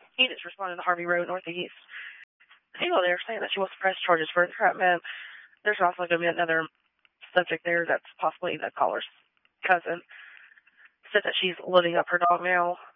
Units responding to Harvey Road Northeast. People there saying that she wants to press charges for entrapment. There's also going to be another subject there that's possibly the caller's cousin. Said that she's loading up her dog now